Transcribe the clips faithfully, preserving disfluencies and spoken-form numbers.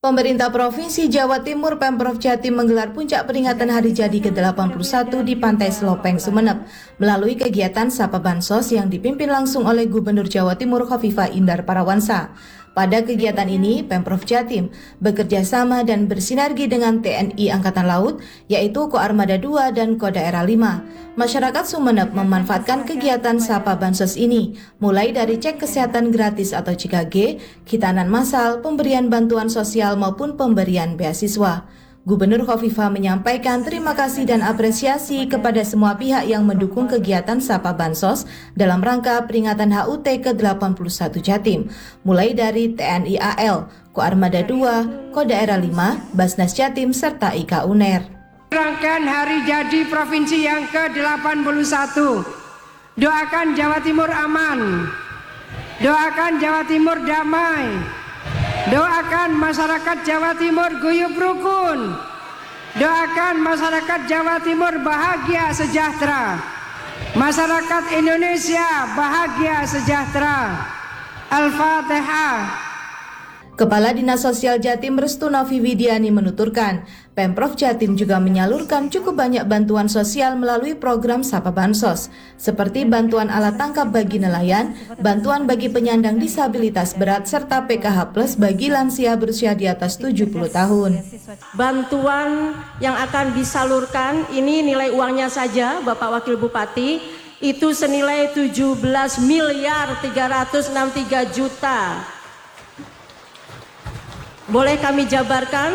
Pemerintah Provinsi Jawa Timur Pemprov Jatim menggelar puncak peringatan Hari Jadi ke delapan puluh satu di Pantai Selopeng, Sumeneb melalui kegiatan Sapa Bansos yang dipimpin langsung oleh Gubernur Jawa Timur Khofifah Indar Parawansa. Pada kegiatan ini, Pemprov Jatim bekerja sama dan bersinergi dengan T N I Angkatan Laut, yaitu Koarmada dua dan Kodaerah lima. Masyarakat Sumeneb memanfaatkan kegiatan Sapa Bansos ini, mulai dari cek kesehatan gratis atau C K G, khitanan massal, pemberian bantuan sosial maupun pemberian beasiswa. Gubernur Khofifah menyampaikan terima kasih dan apresiasi kepada semua pihak yang mendukung kegiatan Sapa Bansos dalam rangka peringatan H U T ke delapan puluh satu Jatim, mulai dari T N I A L, Koarmada dua, Kodaerah lima, Basnas Jatim, serta I K A U N E R. Rangkaian Hari Jadi Provinsi yang ke delapan puluh satu. Doakan Jawa Timur aman. Doakan Jawa Timur damai. Doakan masyarakat Jawa Timur guyup rukun. Doakan masyarakat Jawa Timur bahagia sejahtera. Masyarakat Indonesia bahagia sejahtera. Al-Fatihah. Kepala Dinas Sosial Jatim Restu Novi Widiani menuturkan, Pemprov Jatim juga menyalurkan cukup banyak bantuan sosial melalui program Sapa Bansos, seperti bantuan alat tangkap bagi nelayan, bantuan bagi penyandang disabilitas berat, serta P K H plus bagi lansia berusia di atas tujuh puluh tahun. Bantuan yang akan disalurkan ini nilai uangnya saja, Bapak Wakil Bupati, itu senilai tujuh belas miliar tiga ratus enam puluh tiga juta. Boleh kami jabarkan,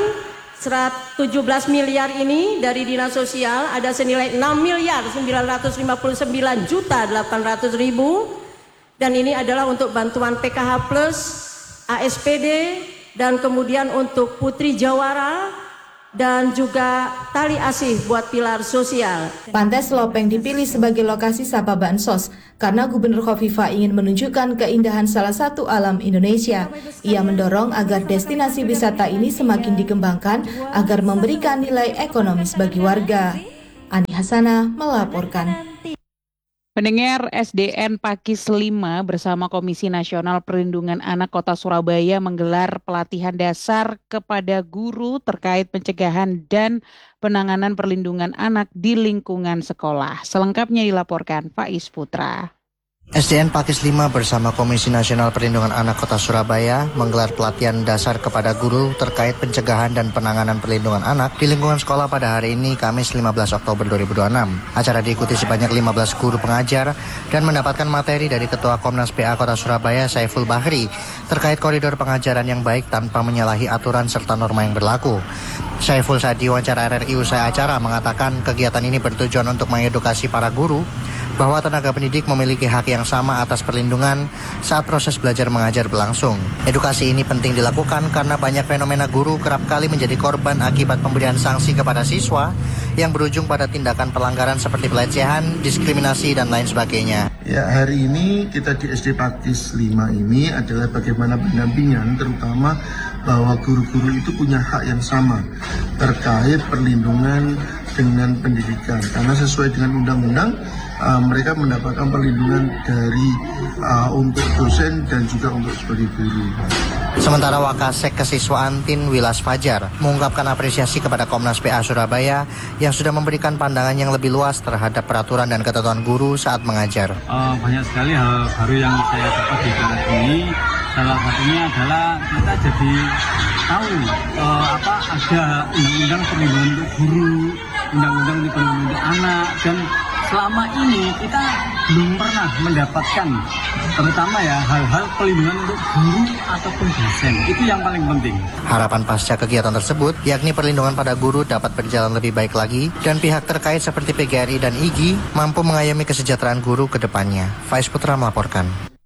tujuh belas miliar ini dari Dinas Sosial ada senilai enam miliar sembilan ratus lima puluh sembilan juta delapan ratus ribu, dan ini adalah untuk bantuan P K H plus, A S P D, dan kemudian untuk Putri Jawara, dan juga tali asih buat pilar sosial. Pantai Selopeng dipilih sebagai lokasi Sapa Bansos karena Gubernur Khofifah ingin menunjukkan keindahan salah satu alam Indonesia. Ia mendorong agar destinasi wisata ini semakin dikembangkan agar memberikan nilai ekonomis bagi warga. Ani Hasanah melaporkan. Pendengar, S D N Pakis lima bersama Komisi Nasional Perlindungan Anak Kota Surabaya menggelar pelatihan dasar kepada guru terkait pencegahan dan penanganan perlindungan anak di lingkungan sekolah. Selengkapnya dilaporkan Faiz Putra. S D N Pakis lima bersama Komisi Nasional Perlindungan Anak Kota Surabaya menggelar pelatihan dasar kepada guru terkait pencegahan dan penanganan perlindungan anak di lingkungan sekolah pada hari ini, Kamis lima belas Oktober dua ribu dua puluh enam. Acara diikuti sebanyak lima belas guru pengajar dan mendapatkan materi dari Ketua Komnas P A Kota Surabaya, Saiful Bahri, terkait koridor pengajaran yang baik tanpa menyalahi aturan serta norma yang berlaku. Saiful saat diwawancara R R I usai acara mengatakan kegiatan ini bertujuan untuk mengedukasi para guru bahwa tenaga pendidik memiliki hak yang sama atas perlindungan saat proses belajar mengajar berlangsung. Edukasi ini penting dilakukan karena banyak fenomena guru kerap kali menjadi korban akibat pemberian sanksi kepada siswa yang berujung pada tindakan pelanggaran seperti pelecehan, diskriminasi, dan lain sebagainya. Ya, hari ini kita di S D Pakis lima ini adalah bagaimana pendampingan, terutama bahwa guru-guru itu punya hak yang sama terkait perlindungan dengan pendidikan. Karena sesuai dengan undang-undang, Uh, mereka mendapatkan perlindungan dari uh, untuk dosen dan juga untuk sebagai guru. Sementara Wakasek Kesiswaan Tin Wilas Fajar mengungkapkan apresiasi kepada Komnas P A Surabaya yang sudah memberikan pandangan yang lebih luas terhadap peraturan dan ketentuan guru saat mengajar. Uh, banyak sekali hal baru yang saya dapat di kelas ini. Salah satunya adalah kita jadi tahu uh, apa ada undang-undang perlindungan untuk guru, undang-undang perlindungan untuk anak, dan selama ini kita belum pernah mendapatkan terutama ya hal-hal pelindungan untuk guru ataupun dosen. Itu yang paling penting. Harapan pasca kegiatan tersebut yakni perlindungan pada guru dapat berjalan lebih baik lagi dan pihak terkait seperti P G R I dan I G I mampu mengayomi kesejahteraan guru ke depannya. Faiz Putra melaporkan.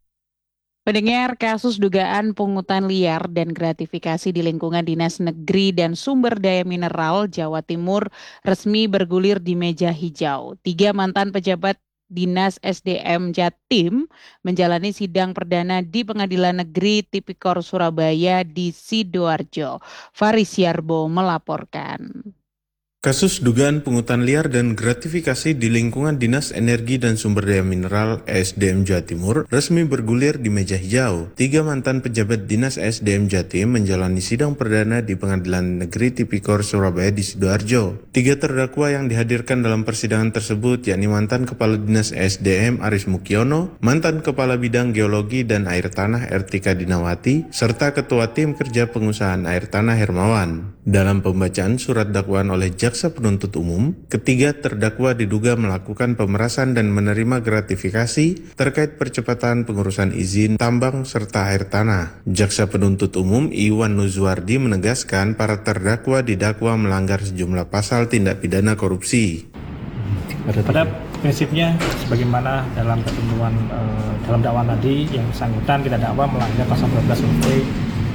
Pendengar, kasus dugaan pungutan liar dan gratifikasi di lingkungan Dinas Negeri dan Sumber Daya Mineral Jawa Timur resmi bergulir di meja hijau. Tiga mantan pejabat Dinas S D M Jatim menjalani sidang perdana di Pengadilan Negeri Tipikor Surabaya di Sidoarjo. Faris Yarbo melaporkan. Kasus dugaan pungutan liar dan gratifikasi di lingkungan Dinas Energi dan Sumber Daya Mineral E S D M Jawa Timur resmi bergulir di meja hijau. Tiga mantan pejabat Dinas E S D M Jatim menjalani sidang perdana di Pengadilan Negeri Tipikor Surabaya di Sidoarjo. Tiga terdakwa yang dihadirkan dalam persidangan tersebut yakni mantan Kepala Dinas E S D M Aris Mukiono, mantan Kepala Bidang Geologi dan Air Tanah Ertika Dinawati, serta Ketua Tim Kerja Pengusahaan Air Tanah Hermawan. Dalam pembacaan surat dakwaan oleh Jaksa Penuntut Umum, ketiga terdakwa diduga melakukan pemerasan dan menerima gratifikasi terkait percepatan pengurusan izin tambang serta air tanah. Jaksa Penuntut Umum Iwan Nuzwardi menegaskan para terdakwa didakwa melanggar sejumlah pasal tindak pidana korupsi. Pada prinsipnya, sebagaimana dalam ketentuan eh, dalam dakwaan tadi, yang bersangkutan kita dakwa melanggar pasal dua belas huruf B,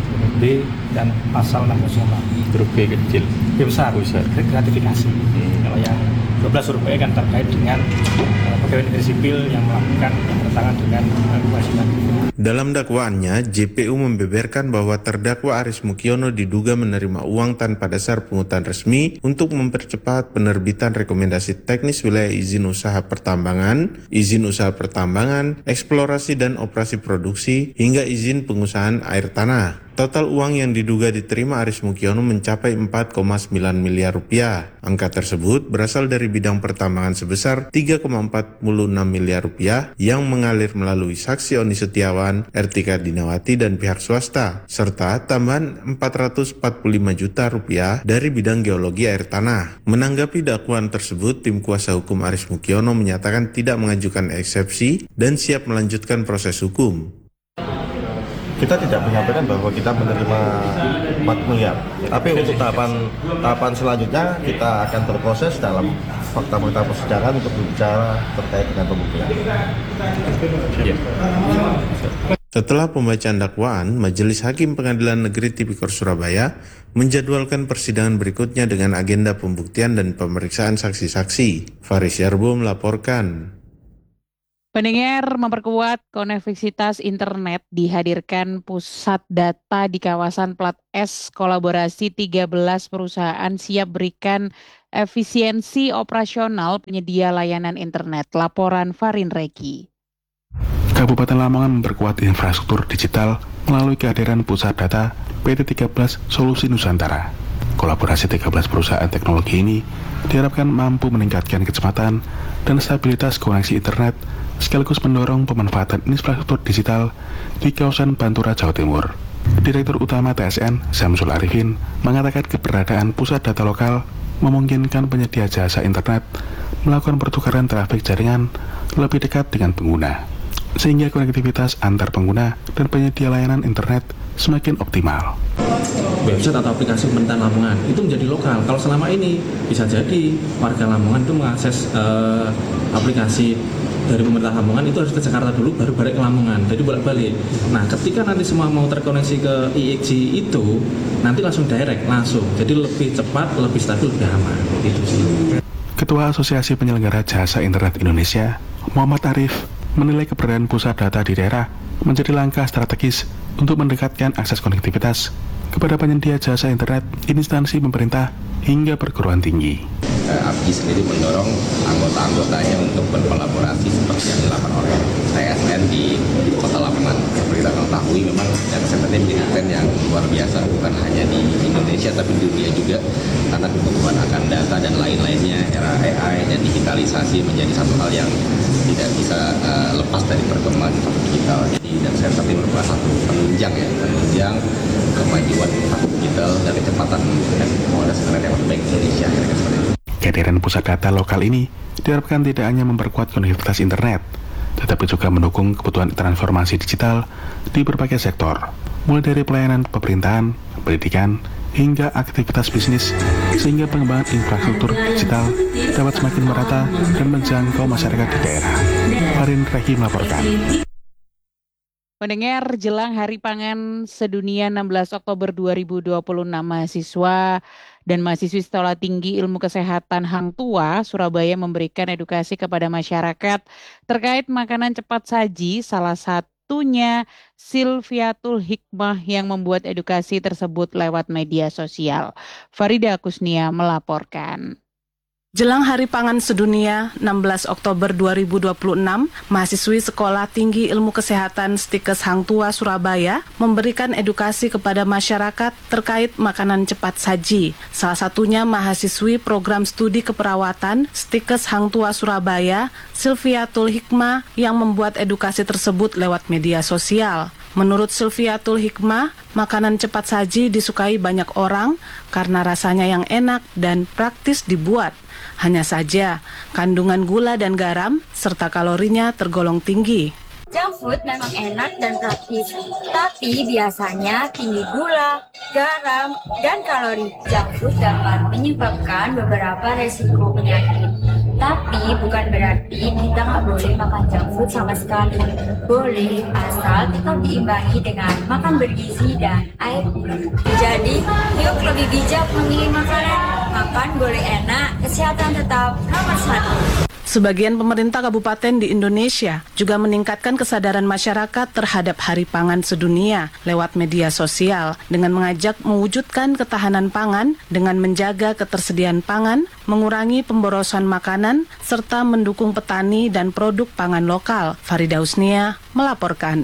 B dan pasal enam belas huruf huruf B kecil, B besar, besar. gratifikasi. Hmm. Kalau yang dua belas huruf B kan terkait dengan uh, pegawai negeri sipil yang melakukan yang bertentangan dengan kewajiban. Dalam dakwaannya, J P U membeberkan bahwa terdakwa Aris Mukiono diduga menerima uang tanpa dasar pungutan resmi untuk mempercepat penerbitan rekomendasi teknis wilayah izin usaha pertambangan, izin usaha pertambangan, eksplorasi dan operasi produksi, hingga izin pengusahaan air tanah. Total uang yang diduga diterima Aris Mukiono mencapai empat koma sembilan miliar rupiah. Angka tersebut berasal dari bidang pertambangan sebesar tiga koma empat puluh enam miliar rupiah yang mengalir melalui saksi Oni Setiawan, Ertika Dinawati, dan pihak swasta, serta tambahan empat ratus empat puluh lima juta rupiah dari bidang geologi air tanah. Menanggapi dakwaan tersebut, tim kuasa hukum Aris Mukiono menyatakan tidak mengajukan eksepsi dan siap melanjutkan proses hukum. Kita tidak menyampaikan bahwa kita menerima empat miliar. Tapi untuk tahapan tahapan selanjutnya kita akan berproses dalam fakta-fakta persidangan untuk berbicara terkait dengan pembuktian. Setelah pembacaan dakwaan, Majelis Hakim Pengadilan Negeri Tipikor Surabaya menjadwalkan persidangan berikutnya dengan agenda pembuktian dan pemeriksaan saksi-saksi. Faris Yarbo melaporkan. Pendengar, memperkuat konektivitas internet, dihadirkan pusat data di kawasan Plat S. Kolaborasi tiga belas perusahaan siap berikan efisiensi operasional penyedia layanan internet. Laporan Farin Reki. Kabupaten Lamongan memperkuat infrastruktur digital melalui kehadiran pusat data P T tiga belas Solusi Nusantara. Kolaborasi tiga belas perusahaan teknologi ini diharapkan mampu meningkatkan kecepatan dan stabilitas koneksi internet sekaligus mendorong pemanfaatan infrastruktur digital di kawasan Pantura, Jawa Timur. Direktur Utama T S N, Samsul Arifin, mengatakan keberadaan pusat data lokal memungkinkan penyedia jasa internet melakukan pertukaran trafik jaringan lebih dekat dengan pengguna, sehingga konektivitas antar pengguna dan penyedia layanan internet semakin optimal. Website atau aplikasi pemerintahan Lamongan itu menjadi lokal. Kalau selama ini bisa jadi warga Lamongan itu mengakses uh, aplikasi dari pemerintah Lamongan itu harus ke Jakarta dulu baru balik ke Lamongan, jadi bolak-balik. Nah, ketika nanti semua mau terkoneksi ke I X G itu nanti langsung direct, langsung, jadi lebih cepat, lebih stabil, lebih aman. Itu sih. Ketua Asosiasi Penyelenggara Jasa Internet Indonesia, Muhammad Arif, menilai keberadaan pusat data di daerah menjadi langkah strategis untuk mendekatkan akses konektivitas kepada penyedia jasa internet, instansi pemerintah, hingga perguruan tinggi. A P I sendiri mendorong anggota-anggotanya untuk berkolaborasi seperti yang dilakukan oleh T S N di Kota Lamongan. Seperti kita ketahui, memang data center ini menjadi tren yang luar biasa, bukan hanya di Indonesia tapi di dunia juga, karena kebutuhan akan data dan lain-lainnya, era A I dan digitalisasi menjadi satu hal yang tidak bisa uh, lepas dari perkembangan digital. Jadi data center ini merupakan satu penunjang ya, penunjang kemajuan digital dan kecepatan dan kualitas internet yang lebih baik di Indonesia. Kehadiran pusat data lokal ini diharapkan tidak hanya memperkuat konektivitas internet, tetapi juga mendukung kebutuhan transformasi digital di berbagai sektor, mulai dari pelayanan pemerintahan, pendidikan, hingga aktivitas bisnis, sehingga pengembangan infrastruktur digital dapat semakin merata dan menjangkau masyarakat di daerah. Farin Reki melaporkan. Pendengar, jelang Hari Pangan Sedunia enam belas Oktober dua ribu dua puluh enam, mahasiswa dan mahasiswi Sekolah Tinggi Ilmu Kesehatan Hang Tua Surabaya memberikan edukasi kepada masyarakat terkait makanan cepat saji, salah satunya Silviatul Hikmah yang membuat edukasi tersebut lewat media sosial. Farida Kusnia melaporkan. Jelang Hari Pangan Sedunia enam belas Oktober dua ribu dua puluh enam, mahasiswi Sekolah Tinggi Ilmu Kesehatan Stikes Hang Tua Surabaya memberikan edukasi kepada masyarakat terkait makanan cepat saji. Salah satunya mahasiswi program studi keperawatan Stikes Hang Tua Surabaya, Sylviatul Hikmah, yang membuat edukasi tersebut lewat media sosial. Menurut Sylviatul Hikmah, makanan cepat saji disukai banyak orang karena rasanya yang enak dan praktis dibuat. Hanya saja, kandungan gula dan garam serta kalorinya tergolong tinggi. Junk food memang enak dan praktis, tapi biasanya tinggi gula, garam, dan kalori. Junk food dapat menyebabkan beberapa resiko penyakit. Tapi bukan berarti kita nggak boleh makan junk food sama sekali. Boleh, asal tetap diimbangi dengan makan bergizi dan air putih. Jadi, yuk lebih bijak memilih makanan. Makan boleh enak, kesehatan tetap nomor satu. Sebagian pemerintah kabupaten di Indonesia juga meningkatkan kesadaran masyarakat terhadap Hari Pangan Sedunia lewat media sosial dengan mengajak mewujudkan ketahanan pangan dengan menjaga ketersediaan pangan, mengurangi pemborosan makanan, serta mendukung petani dan produk pangan lokal. Farida Husnia melaporkan.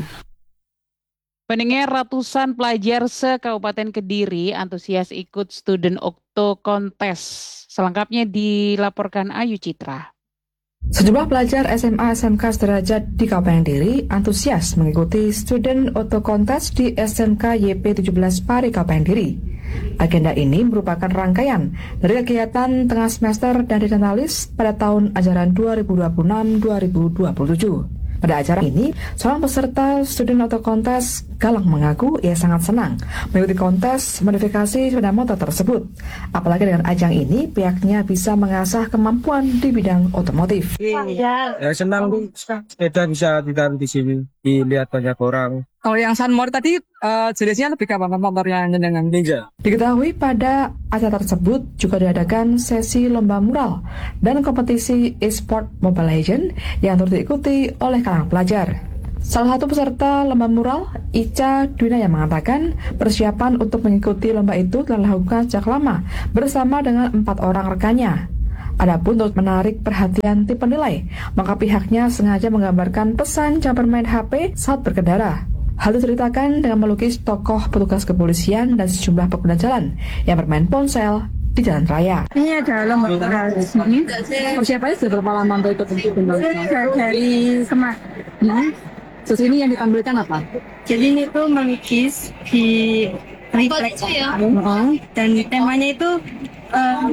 Pendengar, ratusan pelajar se-Kabupaten Kediri antusias ikut Student Okto Contest. Selengkapnya dilaporkan Ayu Citra. Sejumlah pelajar S M A S M K sederajat di Kabupaten Kediri antusias mengikuti Student Auto Contest di S M K Y P tujuh belas Pari Kabupaten Kediri. Agenda ini merupakan rangkaian dari kegiatan tengah semester dan didentalis pada tahun ajaran dua ribu dua puluh enam dua ribu dua puluh tujuh. Pada acara ini, seorang peserta Student Auto Contest Galang mengaku ia sangat senang mengikuti kontes modifikasi sepeda motor tersebut. Apalagi dengan ajang ini, pihaknya bisa mengasah kemampuan di bidang otomotif. Ya, senang tuh sepeda bisa ditaruh di sini, dilihat banyak orang. Kalau yang Sunmore tadi uh, jenisnya lebih ke apa motornya dengan Ninja? Diketahui pada acara tersebut juga diadakan sesi lomba mural dan kompetisi e-sport Mobile Legends yang turut diikuti oleh kalangan pelajar. Salah satu peserta lomba mural, Ica Dwina, yang mengatakan persiapan untuk mengikuti lomba itu telah dilakukan sejak lama bersama dengan empat orang rekannya. Adapun untuk menarik perhatian tim penilai, maka pihaknya sengaja menggambarkan pesan jam bermain H P saat berkendara. Hal itu diceritakan dengan melukis tokoh petugas kepolisian dan sejumlah pengguna jalan yang bermain ponsel di jalan raya. Ini ada lomba mural ini. Persiapannya sudah berapa lama untuk ikut lomba? Dari kemarin. Terus ini yang ditampilkan apa? Jadi ini tuh melukis di refleks ya. Uh-huh. Dan temanya itu uh,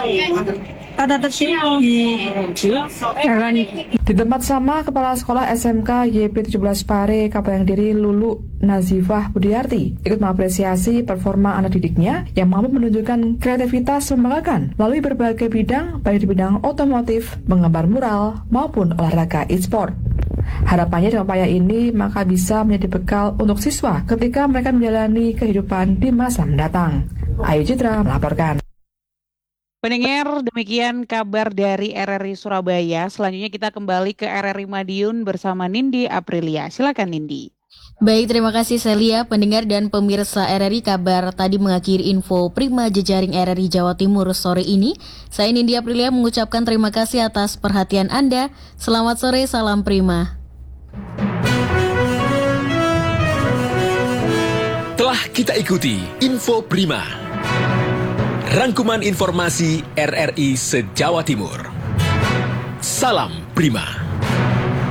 kata tertib di jalan. Di tempat sama, Kepala Sekolah S M K Y P tujuh belas Pare Kabupaten Kediri Lulu Nazifah Budiarti ikut mengapresiasi performa anak didiknya yang mampu menunjukkan kreativitas membanggakan melalui berbagai bidang, baik di bidang otomotif, menggambar mural, maupun olahraga e-sport. Harapannya dengan upaya ini maka bisa menjadi bekal untuk siswa ketika mereka menjalani kehidupan di masa mendatang. Ayu Citra melaporkan. Pendengar, demikian kabar dari R R I Surabaya. Selanjutnya kita kembali ke R R I Madiun bersama Nindi Aprilia. Silakan Nindi. Baik, terima kasih Celia. Pendengar dan pemirsa R R I, kabar tadi mengakhiri info Prima Jejaring R R I Jawa Timur sore ini. Saya Nindi Aprilia mengucapkan terima kasih atas perhatian Anda. Selamat sore, salam Prima. Telah kita ikuti Info Prima, rangkuman informasi R R I se-Jawa Timur. Salam Prima.